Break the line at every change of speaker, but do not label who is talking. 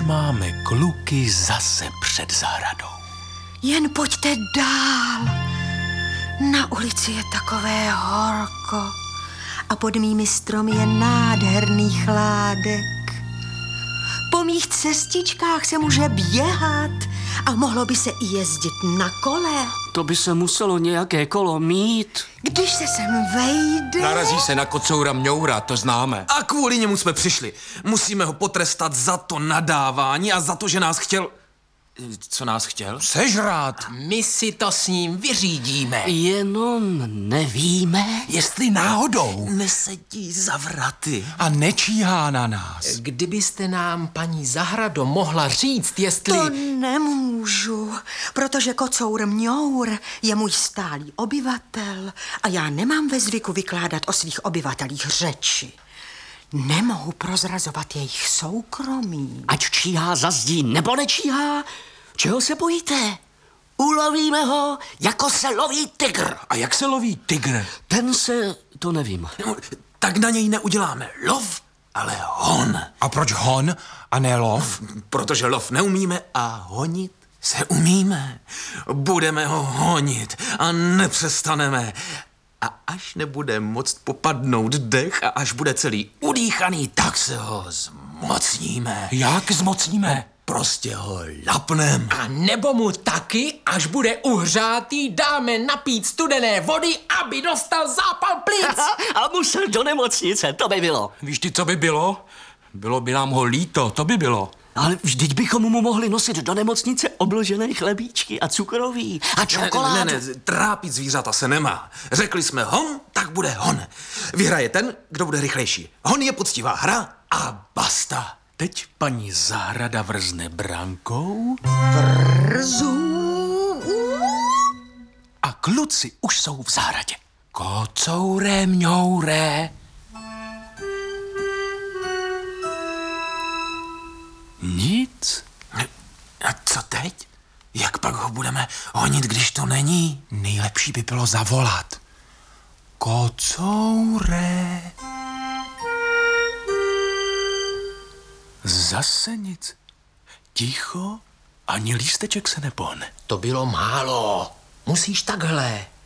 máme kluky zase před zahradou.
Jen pojďte dál. Na ulici je takové horko a pod mými stromy je nádherný chládek. Po mých cestičkách se může běhat a mohlo by se i jezdit na kole.
To by se muselo nějaké kolo mít.
Když se sem vejde...
Narazí se na kocoura mňoura, to známe.
A kvůli němu jsme přišli. Musíme ho potrestat za to nadávání a za to, že nás chtěl... Co nás chtěl?
Sežrát.
My si to s ním vyřídíme.
Jenom nevíme.
Jestli náhodou.
Nesedí za vraty.
A nečíhá na nás.
Kdybyste nám, paní Zahrado, mohla říct, jestli...
To nemůžu, protože kocour mňour je můj stálý obyvatel a já nemám ve zvyku vykládat o svých obyvatelích řeči. Nemohu prozrazovat jejich soukromí.
Ať číhá za zdí nebo nečíhá, čeho se bojíte? Ulovíme ho, jako se loví tygr.
A jak se loví tygr?
To nevím.
No, tak na něj neuděláme lov, ale hon.
A proč hon a ne lov?
Protože lov neumíme a honit se umíme. Budeme ho honit a nepřestaneme. A až nebude moct popadnout dech a až bude celý udýchaný, tak se ho zmocníme.
Jak zmocníme?
Prostě ho lapnem.
A nebo mu taky, až bude uhřátý, dáme napít studené vody, aby dostal zápal plic.
A musel do nemocnice, to by bylo.
Víš ty, co by bylo? Bylo by nám ho líto, to by bylo.
Ale vždyť bychom mu mohli nosit do nemocnice obložené chlebíčky a cukroví a čokoládu.
Ne, trápit zvířata se nemá. Řekli jsme hon, tak bude hon. Vyhraje ten, kdo bude rychlejší. Hon je poctivá hra a basta.
Teď paní Zahrada vrzne brankou.
Vrzu.
A kluci už jsou v zahradě. Kocoure mňoure. Nic.
A co teď? Jak pak ho budeme honit, když to není?
Nejlepší by bylo zavolat. Kocoure. Zase nic. Ticho, ani lísteček se nepohne.
To bylo málo. Musíš takhle.